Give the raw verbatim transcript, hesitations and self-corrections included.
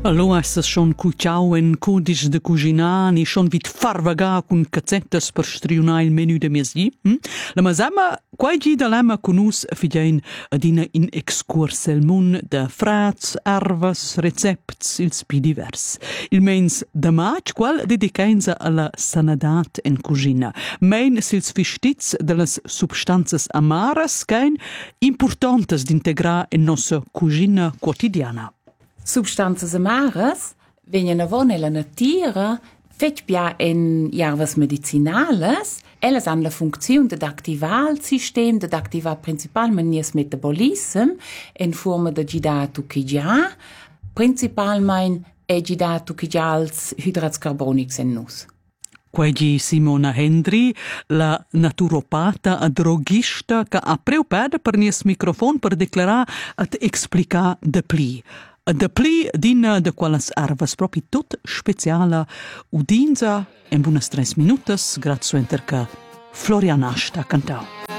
Allora es schon cuciau en codis de cuginar, ni schon vit farvagar cun cazzettas per striunar il menù de miesdi. Hm? La masama, quai gi da lema con us fidein adina in excurs el mun de frats, ervas, recepts, il spi divers. Il mens de maig, qual dedicainsa alla sanadat en cucina. Mein sils vestits de las substanzas amaras cain importantes d'integrar in nossa cucina quotidiana. Substanzas amaras vengono avon nella natura fetg bia en jarvas medicinales. Ellas han la funzione de activar il sistema, de activar principalment nies metabolism en forma de gidar tuquigia, principalment e gidar tuquigials hidrats carbonics en nus. Quegi Simona Hendry, la naturopata a drogista che ha preocupada per nies microfon per declarar et explicar de pli. De pli dina de qualas ervas propi tot speciala udinza en bunas tres minutas grazie enter che Floriana sta cantau.